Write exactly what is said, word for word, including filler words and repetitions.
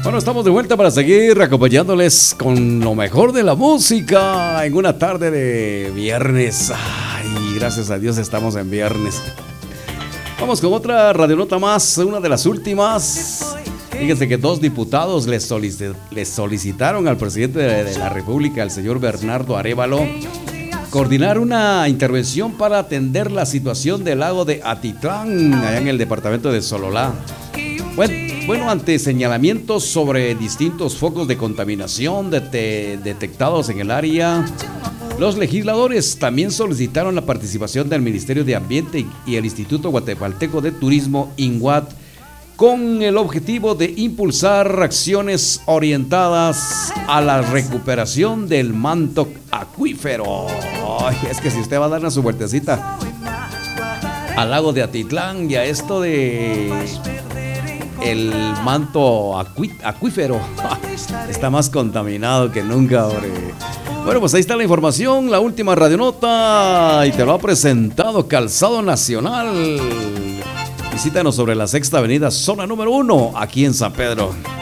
Bueno, estamos de vuelta para seguir acompañándoles con lo mejor de la música en una tarde de viernes. Ay, gracias a Dios estamos en viernes. Vamos con otra radionota más, una de las últimas. Fíjense que dos diputados les, solic- les solicitaron al presidente de, de la República, al señor Bernardo Arévalo, coordinar una intervención para atender la situación del lago de Atitlán, allá en el departamento de Sololá. Bueno, bueno, ante señalamientos sobre distintos focos de contaminación dete- detectados en el área, los legisladores también solicitaron la participación del Ministerio de Ambiente y el Instituto Guatemalteco de Turismo, INGUAT, con el objetivo de impulsar acciones orientadas a la recuperación del manto acuífero. Ay, es que si usted va a darle su vueltecita al lago de Atitlán y a esto de el manto acuí- acuífero está más contaminado que nunca, hombre. Bueno, pues ahí está la información, la última radionota, y te lo ha presentado Calzado Nacional. Visítanos sobre la Sexta Avenida, zona número uno, aquí en San Pedro.